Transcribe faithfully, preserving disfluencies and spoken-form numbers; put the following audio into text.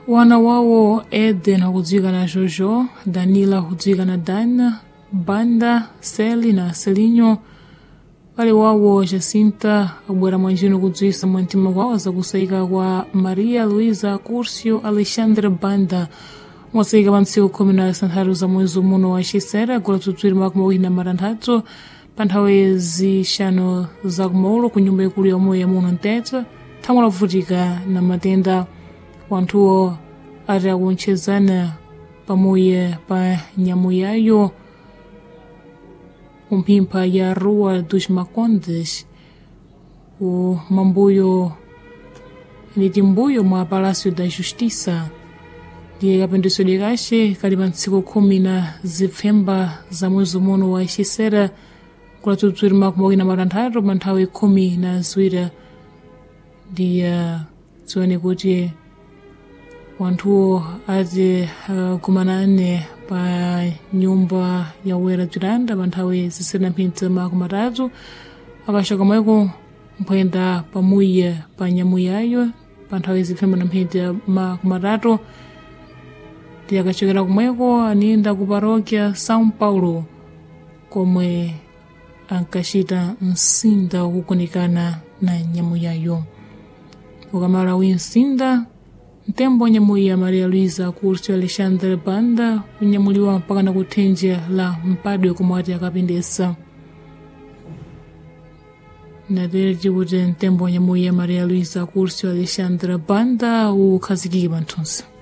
wana wawo Eden akudziwika na Jojo, Danila akudziwika na Dan, Banda, Seli na Selinho. Pale wawo Jacinta abwera mwanjino kudziwisa mwantima kwawo zakusayika kwa Maria Luisa Curcio Alexandre Banda mwasayika pantsiku khumi na zisanu za mwezi muno wa Xisera kula tutswiri makumi awiri na matanthatu pa nthawi zixanu za kumaulo ku nyumba ikulu ya moyo ya muno Ntete thamwe lavutika na matenda. Wanthuwo ati akuntchezana pamoya pa nyamu yayo umphimpa ya Rua dos Macondes o mambuyo niti mbuyo mwa Palácio da Justiça ndiye kapendetso likace kali pa ntsiku khumi na zipfemba za mwezi muno wa Xisera kula tutswiri makumi awiri na matanthatu pa nthawi khumi na ziwiri. ndiye dziwani kuti wanthuwo ati akumanane pa nyumba ya wera bziranda pa nthawi zisanu na mphindi makumi atatu akachoka mweko mphwenda pamuya pa nyamu yayo pa nthawi zipfemba na mphindi makumi atatu ndiye akachokera kumweko aniyenda ku paróquia São Paulo komwe ankachita msinda wokukunikana na nyamu yayo. ukamala winsinda mtembo nyamu ya Maria Luisa Curcio Alexandre Banda unyamuliwa mpaka na kuthenje la mpadwe kumwati akapendesa. Natere kuti mtembo nyamu ya Maria Luisa Curcio Alexandre Banda ukhazikike panthunzi.